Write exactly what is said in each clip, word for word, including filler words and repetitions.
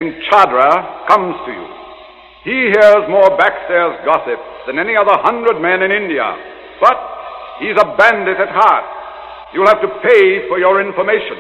Chadra comes to you. He hears more backstairs gossip than any other hundred men in India. But he's a bandit at heart. You'll have to pay for your information.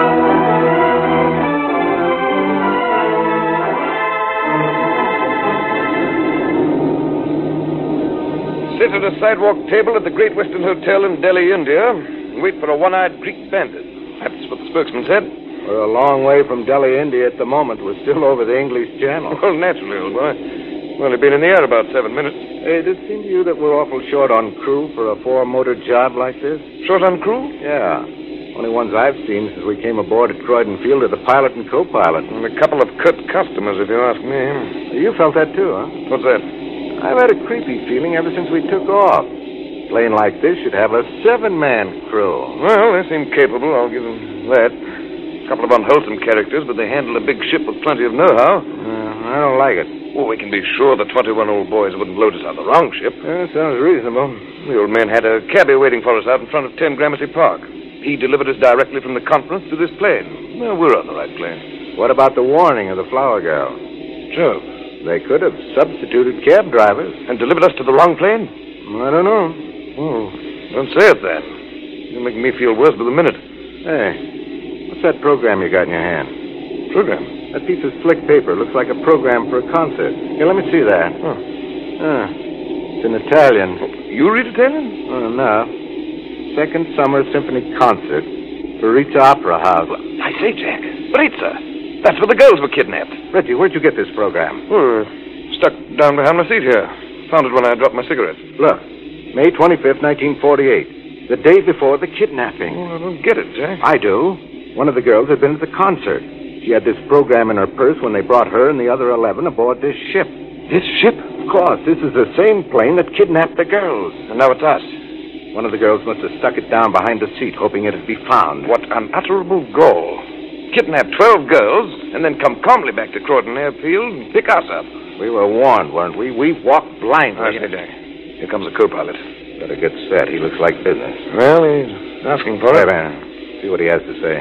Sit at a sidewalk table at the Great Western Hotel in Delhi, India, and wait for a one-eyed Greek bandit. That's what the spokesman said. We're a long way from Delhi, India at the moment. We're still over the English Channel. Well, naturally, old boy. We've only been in the air about seven minutes. Hey, does it seem to you that we're awful short on crew for a four-motor job like this? Short on crew? Yeah. Only ones I've seen since we came aboard at Croydon Field are the pilot and co-pilot. And a couple of cut customers, if you ask me. You felt that too, huh? What's that? I've had a creepy feeling ever since we took off. A plane like this should have a seven-man crew. Well, they seem capable, I'll give them that. A couple of unwholesome characters, but they handle a big ship with plenty of know-how. Uh, I don't like it. Well, we can be sure the twenty-one old boys wouldn't load us on the wrong ship. Yeah, sounds reasonable. The old man had a cabbie waiting for us out in front of ten Gramercy Park. He delivered us directly from the conference to this plane. Well, we're on the right plane. What about the warning of the flower girl? Sure. They could have substituted cab drivers. And delivered us to the wrong plane? I don't know. Oh, don't say it then. You're making me feel worse by the minute. Hey, what's that program you got in your hand? Program? That piece of slick paper looks like a program for a concert. Here, let me see that. Huh. Ah, it's in Italian. You read Italian? Oh, no. Second Summer Symphony Concert for Rizza Opera House. I say, Jack, Rizza. That's where the girls were kidnapped. Reggie, where'd you get this program? Oh, stuck down behind my seat here. Found it when I dropped my cigarette. Look, May twenty-fifth, nineteen forty-eight. The day before the kidnapping. Oh, I don't get it, Jack. I do. One of the girls had been at the concert. She had this program in her purse when they brought her and the other eleven aboard this ship. This ship? Of course, this is the same plane that kidnapped the girls. And now it's us. One of the girls must have stuck it down behind the seat, hoping it'd be found. What unutterable gall. Kidnap twelve girls, and then come calmly back to Croydon Airfield and pick us up. We were warned, weren't we? We walked blindly. I see, Jack. Here comes the co-pilot. Better get set. He looks like business. Well, he's asking for it. There, see what he has to say.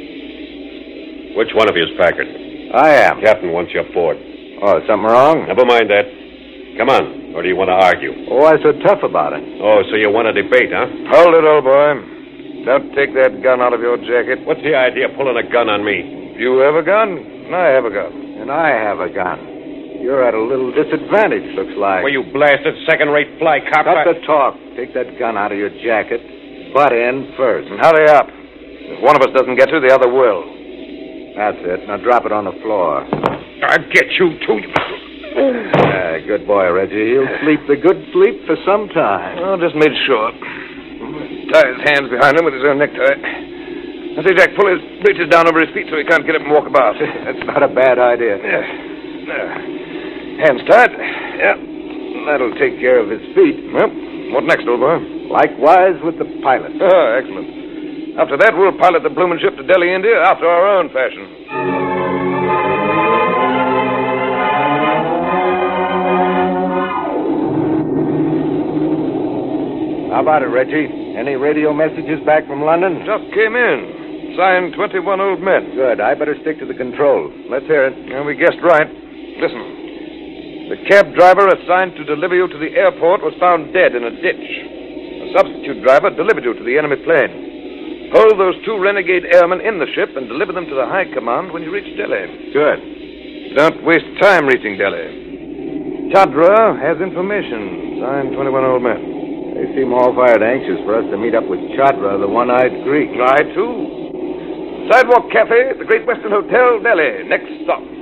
Which one of you is Packard? I am. Captain wants you aboard. Oh, something wrong? Never mind that. Come on. Or do you want to argue? Oh, why so tough about it? Oh, so you want to debate, huh? Hold it, old boy. Don't take that gun out of your jacket. What's the idea of pulling a gun on me? You have a gun, and I have a gun. And I have a gun. You're at a little disadvantage, looks like. Well, you blasted second-rate fly cop. Cut the talk. Take that gun out of your jacket. Butt in first. And hurry up. If one of us doesn't get you, the other will. That's it. Now drop it on the floor. I'll get you, too. Ah, good boy, Reggie. He'll sleep the good sleep for some time. Well, just made sure. Tie his hands behind him with his own necktie. I say, Jack, pull his breeches down over his feet so he can't get up and walk about. That's not a bad idea. Yeah. There. Hands tied. Yeah. That'll take care of his feet. Well, what next, old boy? Likewise with the pilot. Oh, excellent. After that, we'll pilot the bloomin' ship to Delhi, India, after our own fashion. How about it, Reggie? Any radio messages back from London? Just came in. Signed twenty-one old men. Good. I better stick to the controls. Let's hear it. And we guessed right. Listen. The cab driver assigned to deliver you to the airport was found dead in a ditch. A substitute driver delivered you to the enemy plane. Hold those two renegade airmen in the ship and deliver them to the high command when you reach Delhi. Good. Don't waste time reaching Delhi. Chadra has information. Signed twenty-one old men. They seem all fired anxious for us to meet up with Chadra, the one-eyed Greek. I, too. Sidewalk Cafe at the Great Western Hotel, Delhi. Next stop.